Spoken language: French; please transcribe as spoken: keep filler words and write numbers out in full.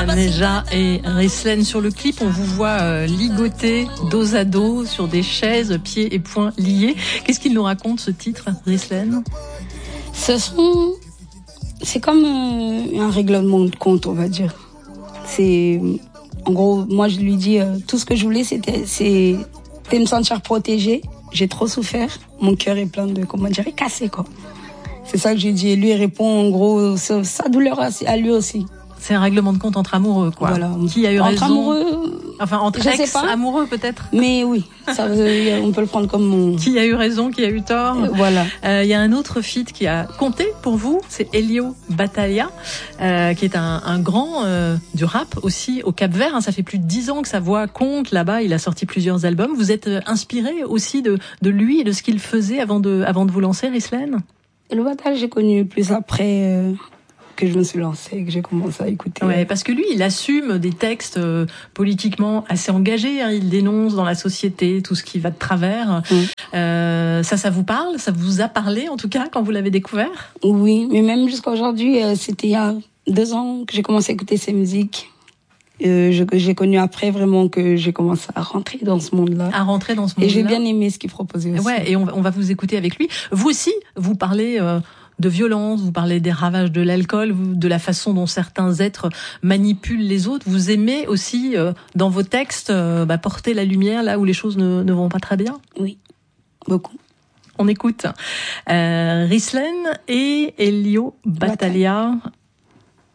Neja et Rislen. Sur le clip, on vous voit euh, ligoter dos à dos sur des chaises, pieds et poings liés. Qu'est-ce qu'il nous raconte, ce titre, Rislen? Ce sont... C'est comme euh, un règlement de compte, on va dire. C'est... En gros, moi, je lui dis, euh, tout ce que je voulais, c'était, c'était me sentir protégée. J'ai trop souffert. Mon cœur est plein de, comment dire, cassé, quoi. C'est ça que j'ai dit. Et lui, il répond, en gros, sa, sa douleur à lui aussi. C'est un règlement de compte entre amoureux, quoi. Voilà. Qui a eu entre raison? Amoureux, enfin, entre je ex-amoureux, peut-être. Mais oui, ça, on peut le prendre comme mon... Qui a eu raison, qui a eu tort. Euh, voilà. Il euh, y a un autre feat qui a compté pour vous, c'est Elio Batalha, euh, qui est un, un grand euh, du rap aussi au Cap-Vert. Hein, ça fait plus de dix ans que sa voix compte là-bas. Il a sorti plusieurs albums. Vous êtes euh, inspiré aussi de, de lui et de ce qu'il faisait avant de, avant de vous lancer, Rislen? Elio Batalha, j'ai connu plus après... Euh... que je me suis lancée, que j'ai commencé à écouter. Ouais, parce que lui, il assume des textes euh, politiquement assez engagés. Hein, il dénonce dans la société tout ce qui va de travers. Mmh. Euh, ça, ça vous parle? Ça vous a parlé, en tout cas, quand vous l'avez découvert? Oui, mais même jusqu'à aujourd'hui, euh, c'était il y a deux ans que j'ai commencé à écouter ses musiques. Euh, je, j'ai connu après vraiment que j'ai commencé à rentrer dans ce monde-là. À rentrer dans ce monde-là. Et j'ai bien aimé ce qu'il proposait aussi. Ouais, et on, on va vous écouter avec lui. Vous aussi, vous parlez... Euh, de violence, vous parlez des ravages de l'alcool, de la façon dont certains êtres manipulent les autres. Vous aimez aussi, euh, dans vos textes, euh, bah, porter la lumière là où les choses ne, ne vont pas très bien? Oui, beaucoup. On écoute euh, Rislen et Elio Batalha